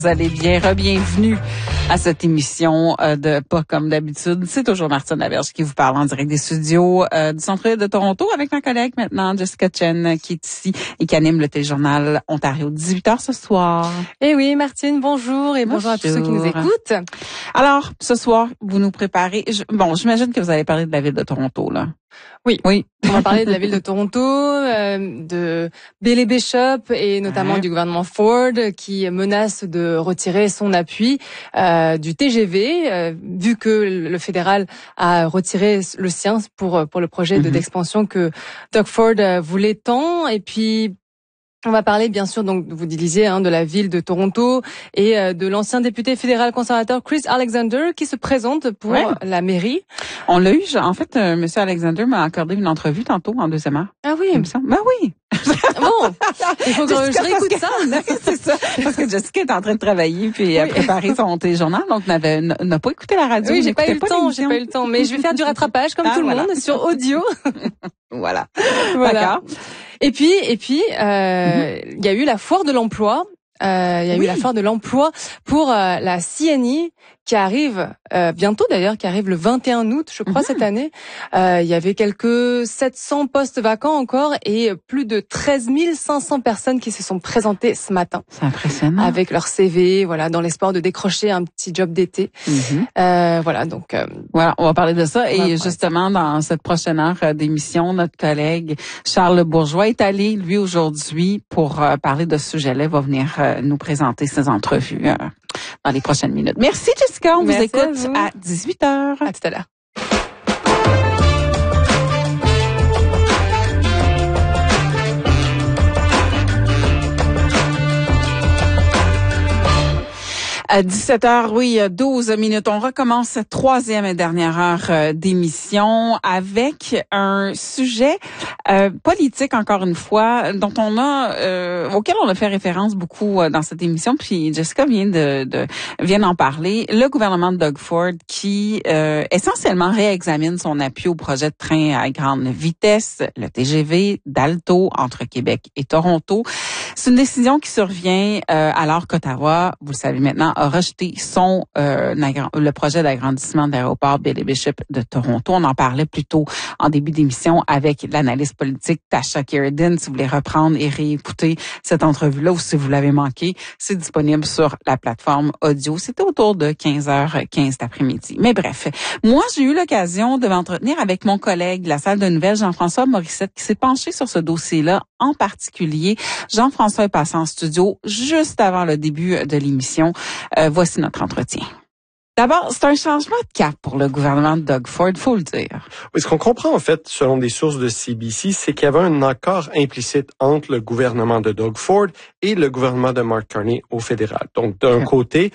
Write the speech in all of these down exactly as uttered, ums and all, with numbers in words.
Vous allez bien, re-bienvenue à cette émission euh, de Pas comme d'habitude. C'est toujours Martine Laberge qui vous parle en direct des studios euh, du centre-ville de Toronto avec ma collègue maintenant, Jessica Chen, qui est ici et qui anime le téléjournal Ontario dix-huit heures ce soir. Eh oui, Martine, bonjour et bonjour, bonjour à tous ceux qui nous écoutent. Alors, ce soir, vous nous préparez... Je, bon, j'imagine que vous allez parler de la ville de Toronto, là. Oui. Oui. On va parler de la ville de Toronto, euh, de Bailey Bishop et notamment ouais. du gouvernement Ford qui menace de retirer son appui euh, du T G V euh, vu que le fédéral a retiré le sien pour pour le projet mm-hmm. de d'expansion que Doug Ford voulait tant. Et puis on va parler bien sûr, donc vous disiez, hein, de la ville de Toronto et euh, de l'ancien député fédéral conservateur Chris Alexander qui se présente pour ouais. la mairie. On l'a eu, en fait, euh, Monsieur Alexander m'a accordé une entrevue tantôt en deuxième heure. Ah oui, il me semble. Ben oui. Bon, il faut que je, je réécoute ça. C'est ça, parce que Jessica est en train de travailler puis à oui. préparer son téléjournal, donc n'avait n'a pas écouté la radio. Oui, j'ai pas eu le pas temps, j'ai pas eu le temps, mais je vais faire du rattrapage comme ah, tout voilà. le monde sur audio. Voilà. Voilà. D'accord. Et puis, et puis, euh, mm-hmm. il y a eu la foire de l'emploi. Euh, il y a oui. eu la foire de l'emploi pour euh, la C N I qui arrive euh, bientôt d'ailleurs, qui arrive le vingt et un août, je crois, mm-hmm. cette année. Euh, il y avait quelques sept cents postes vacants encore et plus de treize mille cinq cents personnes qui se sont présentées ce matin. C'est impressionnant. Avec leur C V, voilà, dans l'espoir de décrocher un petit job d'été. Mm-hmm. Euh, voilà, donc. Euh, voilà, on va parler de ça. Et justement, dans cette prochaine heure d'émission, notre collègue Charles Bourgeois est allé, lui, aujourd'hui, pour euh, parler de ce sujet-là. Il va venir euh, nous présenter ses entrevues euh, dans les prochaines minutes. Merci, Jessica. On Merci vous écoute à, à dix-huit heures. À tout à l'heure. À dix-sept heures, oui, douze minutes. On recommence cette troisième et dernière heure d'émission avec un sujet euh, politique, encore une fois, dont on a, euh, auquel on a fait référence beaucoup dans cette émission. Puis Jessica vient de, de vient d'en parler. Le gouvernement de Doug Ford qui euh, essentiellement réexamine son appui au projet de train à grande vitesse, le T G V d'Alto entre Québec et Toronto. C'est une décision qui survient euh, alors qu'Ottawa, vous le savez maintenant, a rejeté son euh, le projet d'agrandissement de l'aéroport Bailey Bishop de Toronto. On en parlait plus tôt en début d'émission avec l'analyste politique Tasha Kiridan. Si vous voulez reprendre et réécouter cette entrevue-là ou si vous l'avez manqué, c'est disponible sur la plateforme audio. C'était autour de quinze heures quinze d'après-midi. Mais bref, moi, j'ai eu l'occasion de m'entretenir avec mon collègue de la salle de nouvelles, Jean-François Morissette, qui s'est penché sur ce dossier-là en particulier. Jean-François est passé en studio juste avant le début de l'émission. Euh, voici notre entretien. D'abord, c'est un changement de cap pour le gouvernement de Doug Ford, faut le dire. Oui, ce qu'on comprend en fait, selon des sources de C B C, c'est qu'il y avait un accord implicite entre le gouvernement de Doug Ford et le gouvernement de Mark Carney au fédéral. Donc, d'un okay. côté,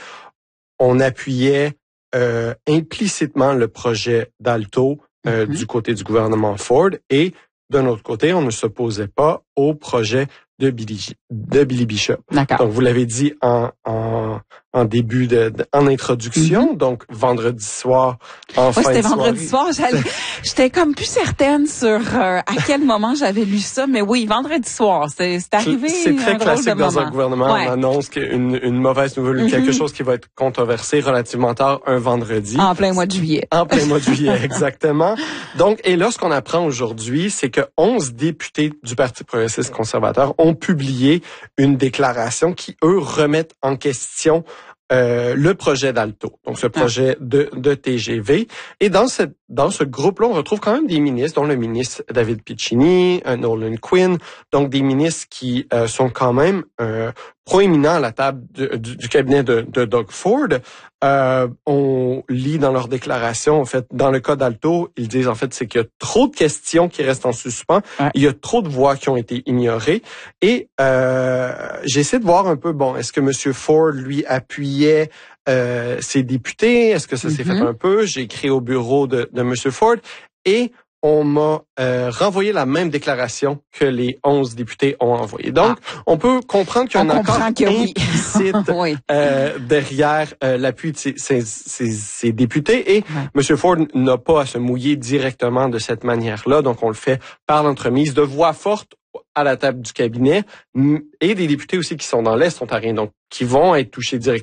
on appuyait euh, implicitement le projet d'Alto euh, mm-hmm. du côté du gouvernement Ford et d'un autre côté, on ne s'opposait pas au projet de Billy, de Billy Bishop. D'accord. Donc, vous l'avez dit en, en, en début de, de en introduction. Mm-hmm. Donc, vendredi soir, en ouais, fin de soirée. C'était vendredi soir. J'allais, j'étais comme plus certaine sur euh, à quel moment j'avais lu ça. Mais oui, vendredi soir, c'est, c'est arrivé. C'est très un classique dans moment. un gouvernement. Ouais. On annonce qu'une une mauvaise nouvelle ou mm-hmm. quelque chose qui va être controversé relativement tard un vendredi. En plein mois de juillet. En plein mois de juillet, exactement. Donc, et là, ce qu'on apprend aujourd'hui, c'est que onze députés du Parti progressiste conservateur ont publié une déclaration qui, eux, remettent en question euh, le projet d'Alto, donc ce projet de, de T G V. Et dans cette dans ce groupe-là, on retrouve quand même des ministres, dont le ministre David Piccini, euh, Nolan Quinn, donc des ministres qui euh, sont quand même euh, proéminents à la table de, du, du cabinet de, de Doug Ford. Euh, on lit dans leur déclaration, en fait, dans le cas d'Alto, ils disent en fait c'est qu'il y a trop de questions qui restent en suspens, ouais. il y a trop de voix qui ont été ignorées. Et euh, j'essaie de voir un peu, bon, est-ce que M. Ford lui appuyait euh, ses députés? Est-ce que ça s'est mm-hmm. fait un peu? J'ai écrit au bureau de, de M. Ford et on m'a euh, renvoyé la même déclaration que les onze députés ont envoyé. Donc, ah. on peut comprendre qu'il y a un accord implicite oui. euh, derrière euh, l'appui de ces, ces, ces, ces députés. Et ouais. M. Ford n'a pas à se mouiller directement de cette manière-là. Donc, on le fait par l'entremise de voix forte à la table du cabinet et des députés aussi qui sont dans l'Est ontarien, donc qui vont être touchés directement